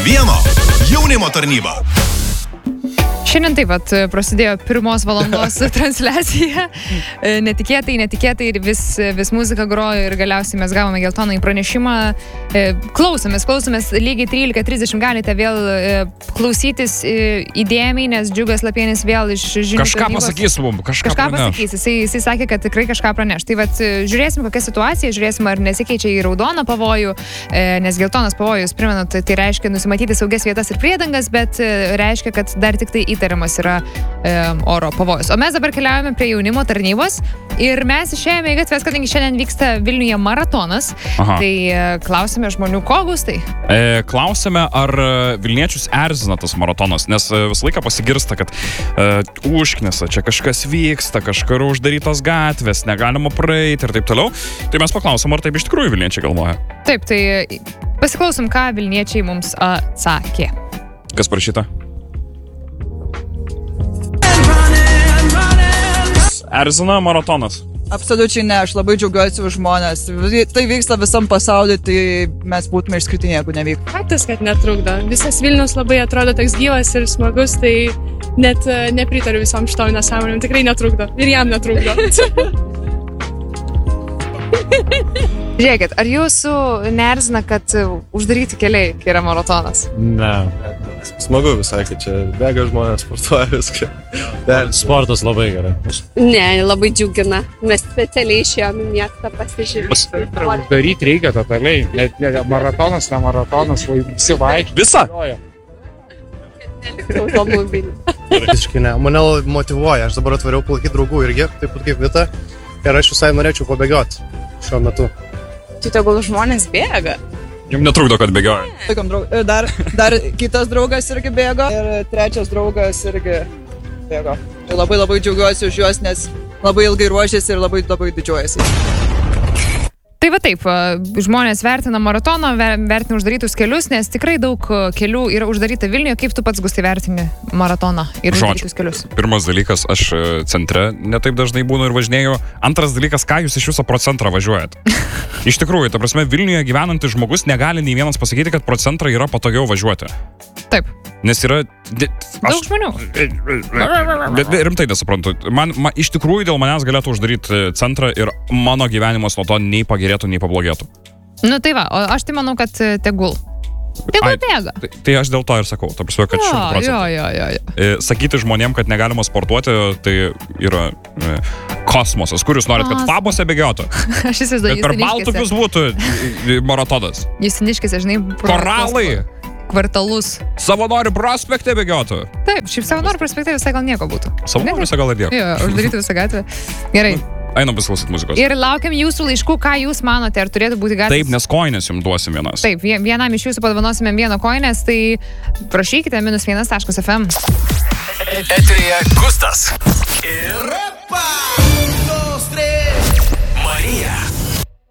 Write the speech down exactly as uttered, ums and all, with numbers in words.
vieno jaunimo tarnyba. Šiandien taip pat prasidėjo pirmos valandos transliacija. Netikėtai, netikėtai ir vis, vis muzika grojo ir galiausiai mes gavome geltoną į pranešimą. Klausomės, klausomės lygiai trylika trisdešimt galite vėl klausytis įdėmiai, nes Džiugas Lapienis vėl iš žinių Kažką tarnybos- pasakys mums, kažką, Kažką praneš. pasakys, jisai, jisai sakė, kad tikrai kažką praneš. Tai vat, žiūrėsim, kokia situacija, žiūrėsim, ar nesikeičia į raudoną pavojų, nes geltonas pavojus, primenu, tai, tai reiškia nusimatyti saugias vietas ir priedangas, bet reiškia, kad dar tik tai įtariamas yra e, oro pavojus. O mes dabar keliaujame prie jaunimo tarnybos ir mes išėjome į gatves, kadangi šiandien vyksta Vilniuje maratonas. Aha. Tai e, klausime žmonių, ko gustai? E, klausime, ar Vilniečius erzina tas maratonas, nes e, visą laiką pasigirsta, kad e, užknisa, čia kažkas vyksta, kažkur uždarytos gatvės, negalima praeiti ir taip toliau. Tai mes paklausom, ar taip iš tikrųjų Vilniečiai galvoja. Taip, tai pasiklausom, ką Vilniečiai mums atsakė. Kas parašyta? Erzina maratonas. Absoliučiai ne, aš labai džiaugiuosi už žmonės. Tai vyksta visam pasauliu, tai mes būtume išskirtiniai, jeigu nevyktų. Faktas, kad netrukdo. Visas Vilnius labai atrodo toks gyvas ir smagus, tai net uh, nepritariu visom šitom nesąmonėm. Tikrai netrukdo. Ir jam netrukdo. Žiūrėkit, ar jūsų neerzina, kad uždaryti keliai, kai yra maratonas? Ne. Smagu visai, kad čia bėga žmonės, sportuoja viską. Sportas labai gerai. Ne, labai džiugina. Mes specialiai išėjome į miestą pasižiūrėti. Daryti reikia totaliai. Net ne maratonas, ne maratonas, visi vaikščia. Visa? Visiškai ne. Mane motyvuoja. Aš dabar atvariau palaikyti draugų irgi, taip pat kaip Vita. Ir aš visai norėčiau pabėgioti šiuo metu. Tai tegul žmonės bėga. Jums netrukdo, kad bėgioja. Laikom draug... dar, dar kitas draugas irgi bėgo ir trečias draugas irgi bėgo. Tai labai labai džiaugiuosi už juos, nes labai ilgai ruošėsi ir labai labai didžiuojasi. Tai va taip, žmonės vertina maratoną, vertina uždarytus kelius, nes tikrai daug kelių yra uždaryta Vilniuje. Kaip tu pats, Gustai, vertini maratoną ir uždarytus kelius? Pirmas dalykas, aš centre netaip dažnai būnu ir važinėju. Antras dalykas, ką jūs iš viso pro centrą važiuojat? Iš tikrųjų, ta prasme, Vilniuje gyvenantis žmogus negali nei vienas pasakyti, kad pro centrą yra patogiau važiuoti. Taip. Nes yra... Daug žmonių. Bet rimtai nesuprantu. Man, man, iš tikrųjų dėl manęs galėtų uždaryti centrą ir mano gyvenimas nuo to nei pagerėtų, nei pablogėtų. Nu tai va, o aš tai manau, kad tegul. Tegul Ai, bėga. Tai, tai aš dėl to ir sakau. Ta prasme, kad šimtu procentų. Jo, jo, jo, jo. E, Sakyti žmonėm, kad negalima sportuoti, tai yra e, kosmosas. Kur jūs norit, kad pabose bėgiotų? Aš įsivaizduoju, Bet per Baltupius būtų maratonas. Justiniškėse, žinai, pro- Koralai. kvartalus. Savanorių prospekte bėgiotų. Taip, šiaip Savanorių prospekte visai gal nieko būtų. Savanoriuose gal ir nieko. Jo, uždaryti visą gatvę. Gerai. Einam pasiklausyti muzikos. Ir laukiam jūsų laiškų, ką jūs manote, ar turėtų būti gatvės. Taip, nes koinės jums duosim vienas. Taip, vie- vienam iš jūsų padovanosime vieną koinės, tai prašykite minus vienas taškas ef em. Eteryje Gustas ir Repa.